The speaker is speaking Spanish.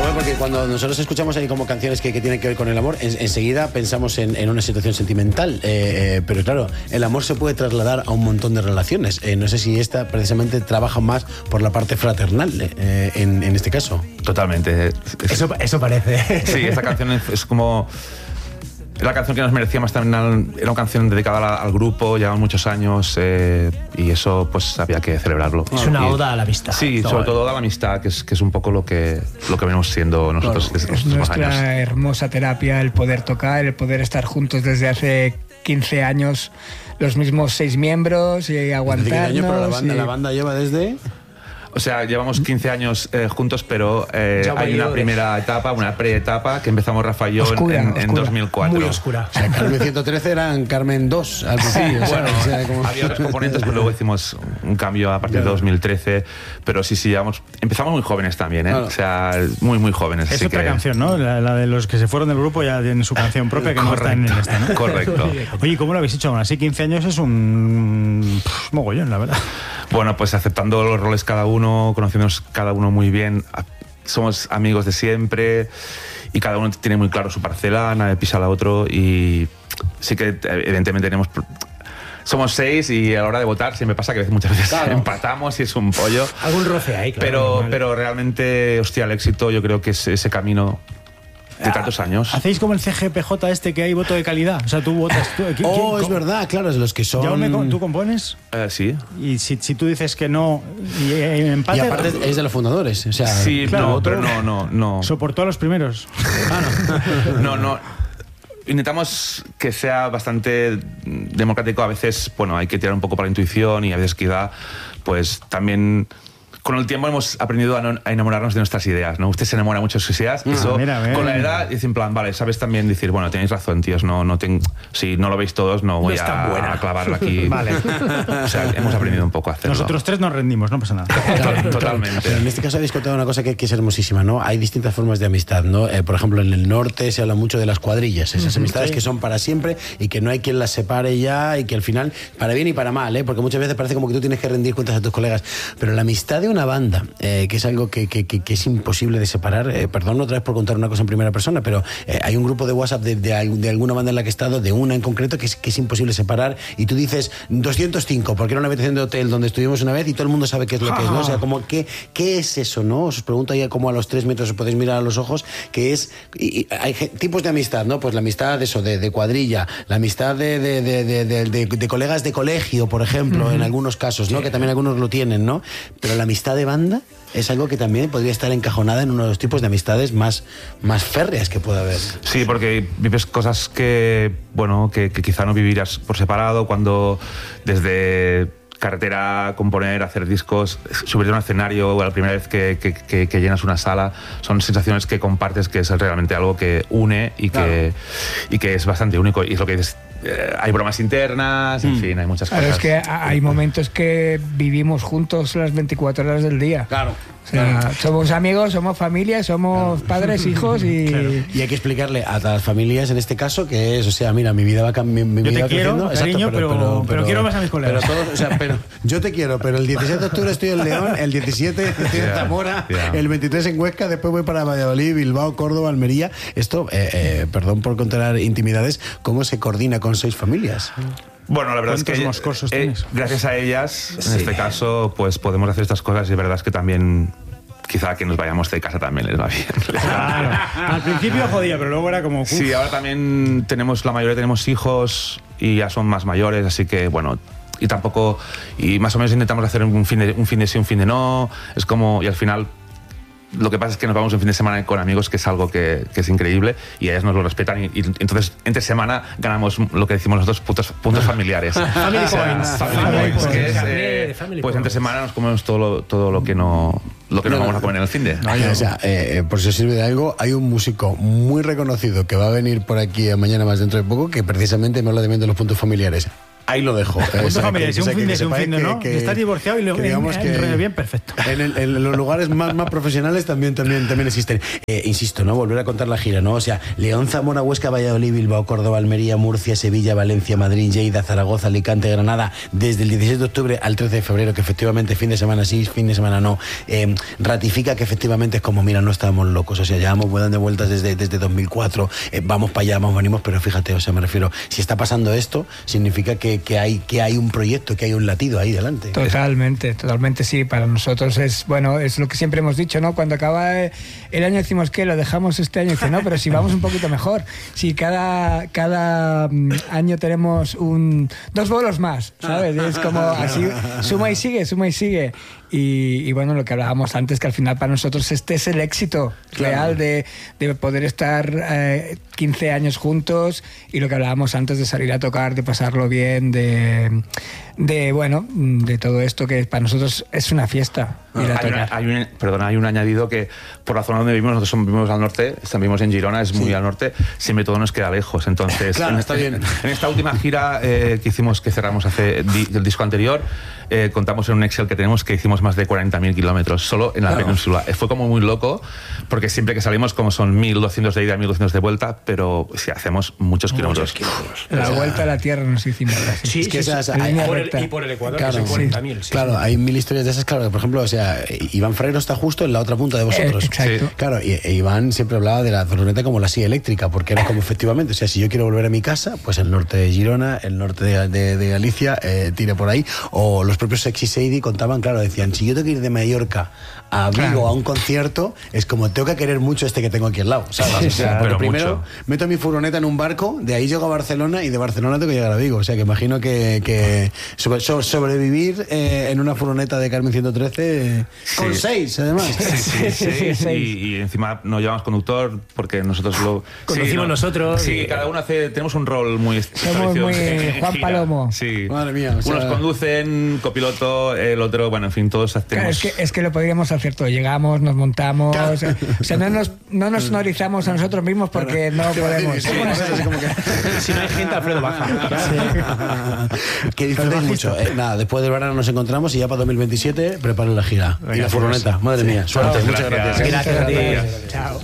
Claro, porque cuando nosotros escuchamos ahí como canciones que tienen que ver con el amor, enseguida pensamos en una situación sentimental. Pero claro, el amor se puede trasladar a un montón de relaciones. No sé si esta precisamente trabaja más por la parte fraternal en este caso. Totalmente. Eso parece. Sí, esta canción es como... La canción que nos merecía más también, era una canción dedicada al grupo, llevan muchos años y eso pues había que celebrarlo. Es una oda a la amistad. Sí, sobre todo a la amistad, que es un poco lo que venimos siendo nosotros desde los últimos años. Nuestra hermosa terapia, el poder tocar, el poder estar juntos desde hace 15 años, los mismos 6 miembros y aguantarnos. Pero la banda lleva desde... O sea, llevamos 15 años juntos, pero hay una primera etapa, una pre-etapa, que empezamos Rafa y yo en 2004. Muy oscura. O sea, Carmen 113 eran Carmen 2 al principio. Sí, bueno, o sea, como... había otros componentes, pero luego hicimos un cambio a partir de 2013. Pero sí, empezamos muy jóvenes también, ¿eh? Claro. O sea, muy jóvenes. Es otra canción, ¿no? La de los que se fueron del grupo ya tienen su canción propia, que correcto, no está en esta, ¿no? Correcto. Oye, ¿cómo lo habéis hecho? Aún así, 15 años es un mogollón, la verdad. Bueno, pues aceptando los roles cada uno, conociéndonos cada uno muy bien, somos amigos de siempre y cada uno tiene muy claro su parcela, nadie pisa a la otro y sí que evidentemente somos 6 y a la hora de votar siempre pasa que muchas veces empatamos y es un pollo. Algún roce hay, claro. Pero realmente, hostia, el éxito yo creo que es ese camino de tantos años. ¿Hacéis como el CGPJ que hay voto de calidad? O sea, tú votas... es verdad, claro, es los que son... Jaume, ¿tú compones? Sí. Y si tú dices que no y empate... Y aparte es de los fundadores, o sea... Sí, claro, pero no. ¿Soportó a los primeros? No. Intentamos que sea bastante democrático. A veces, bueno, hay que tirar un poco para la intuición y a veces quizá, pues también... Con el tiempo hemos aprendido a enamorarnos de nuestras ideas, ¿no? Usted se enamora mucho de sus ideas. Eso, con la edad, dice en plan, vale, sabes también decir, bueno, tenéis razón, tíos, si no lo veis todos, no voy a clavarlo aquí. Vale. O sea, hemos aprendido un poco a hacerlo. Nosotros 3 nos rendimos, no pasa nada. Totalmente. Pero en este caso habéis contado una cosa que es hermosísima, ¿no? Hay distintas formas de amistad, ¿no? Por ejemplo, en el norte se habla mucho de las cuadrillas, esas amistades que son para siempre y que no hay quien las separe ya y que al final, para bien y para mal, porque muchas veces parece como que tú tienes que rendir cuentas a tus colegas, pero la amistad de una banda, que es algo que es imposible de separar, perdón otra vez por contar una cosa en primera persona, pero hay un grupo de WhatsApp de alguna banda en la que he estado, de una en concreto, que es imposible separar, y tú dices 205, porque era una habitación de hotel donde estuvimos una vez y todo el mundo sabe qué es lo que es, ¿no? O sea, como ¿qué es eso, no? Os pregunto ya como a los 3 metros os podéis mirar a los ojos, que es... Y hay tipos de amistad, ¿no? Pues la amistad de cuadrilla, la amistad de colegas de colegio, por ejemplo, en algunos casos, ¿no? Que también algunos lo tienen, ¿no? Pero la amistad de banda es algo que también podría estar encajonada en uno de los tipos de amistades más férreas que puede haber. Sí, porque vives cosas que quizá no vivirías por separado, cuando desde carretera, componer, hacer discos, subirte a un escenario o la primera vez que llenas una sala, son sensaciones que compartes, que es realmente algo que une y que es bastante único, y es lo que dices. Hay bromas internas, en fin, hay muchas cosas. Pero es que hay momentos que vivimos juntos las 24 horas del día. Claro. O sea, somos amigos, somos familia, somos padres, hijos y... Claro. Y hay que explicarle a las familias en este caso que es, o sea, mira, mi vida va cambiando. Yo te quiero, cariño, pero quiero más a mis colegas. Pero yo te quiero, pero el 17 de octubre estoy en León, el 17 estoy en Zamora, el 23 en Huesca, después voy para Valladolid, Bilbao, Córdoba, Almería. Esto, perdón por contar intimidades, ¿cómo se coordina con 6 familias? Bueno, la verdad es que gracias a ellas, en este caso, pues podemos hacer estas cosas, y la verdad es que también quizá que nos vayamos de casa también les va bien. Claro. Al principio jodía, pero luego era como... Sí, ahora también la mayoría tenemos hijos y ya son más mayores, así que bueno... Y más o menos intentamos hacer un fin de sí, un fin de no. Es como... Y al final... Lo que pasa es que nos vamos un fin de semana con amigos, que es algo que es increíble, y ellas nos lo respetan, y entonces entre semana ganamos lo que decimos nosotros, puntos familiares. Family points. Family points, que es, pues entre semana nos comemos todo lo que no vamos a comer en el fin de. O sea, por si os sirve de algo, hay un músico muy reconocido que va a venir por aquí mañana más dentro de poco, que precisamente me habla de los puntos familiares. Ahí lo dejo. Punto familiar, si un fin de es un fin de, ¿no? que Estás divorciado y lo digamos que bien, perfecto. En los lugares más profesionales también existen. Insisto, ¿no? Volver a contar la gira, ¿no? O sea, León, Zamora, Huesca, Valladolid, Bilbao, Córdoba, Almería, Murcia, Sevilla, Valencia, Madrid, Lleida, Zaragoza, Alicante, Granada, desde el 16 de octubre al 13 de febrero, que efectivamente fin de semana sí, fin de semana no, ratifica que efectivamente es como, mira, no estábamos locos, o sea, llevamos dando vueltas desde 2004, vamos para allá, vamos, venimos, pero fíjate, o sea, me refiero, si está pasando esto, significa que hay un proyecto, que hay un latido ahí delante. Totalmente, sí, para nosotros es, bueno, es lo que siempre hemos dicho, ¿no? Cuando acaba el año decimos que lo dejamos este año, dice, no, pero si vamos un poquito mejor, si cada año tenemos 2 bolos más, ¿sabes? Es como así, suma y sigue. Y bueno, lo que hablábamos antes, que al final para nosotros este es el éxito real de poder estar 15 años juntos, y lo que hablábamos antes de salir a tocar, de pasarlo bien, de todo esto que para nosotros es una fiesta. Hay un añadido que por la zona donde vivimos, nosotros vivimos al norte, vivimos en Girona, es muy al norte, siempre todo nos queda lejos, entonces claro, está bien. En esta última gira que hicimos, que cerramos el disco anterior, contamos en un Excel que tenemos que hicimos más de 40.000 kilómetros solo en la península. Fue como muy loco, porque siempre que salimos como son 1.200 de ida, 1.200 de vuelta, pero sí, hacemos muchos kilómetros. La vuelta a la Tierra nos hicimos así. Sí, es que y por el Ecuador, claro, que son 40.000. Sí, claro, hay 1000 historias de esas, claro, que, por ejemplo, o sea, Iván Ferrero está justo en la otra punta de vosotros. Exacto. Sí. Claro, y Iván siempre hablaba de la furgoneta como la silla eléctrica, porque era como efectivamente, o sea, si yo quiero volver a mi casa, pues el norte de Girona, el norte de Galicia, tire por ahí, o los propios Sexy Sadie contaban, claro, decían, si yo tengo que ir de Mallorca a Vigo a un concierto, es como tengo que querer mucho este que tengo aquí al lado, ¿sabes? O sea, pero primero mucho. meto mi furgoneta en un barco, de ahí llego a Barcelona y de Barcelona tengo que llegar a Vigo, o sea, que imagino que sobrevivir en una furgoneta de Carmen 113 con 6, además. Y encima no llevamos conductor porque nosotros lo conducimos nosotros. Sí, cada uno tenemos un rol muy establecido. Muy Juan gira. Palomo. Sí. Madre mía, o sea, unos conducen, copiloto, el otro, bueno, en fin, todos hacemos. Claro, es que lo podríamos hacer todo. Llegamos, nos montamos. Claro. O sea, no nos sonorizamos a nosotros mismos porque no podemos. Si no hay gente, Alfredo baja. Que disfrutéis mucho. Nada, después del verano nos encontramos y ya para 2027 preparen la gira. Y la furgoneta. Madre mía, suerte. Muchas gracias. Gracias a ti. Chao.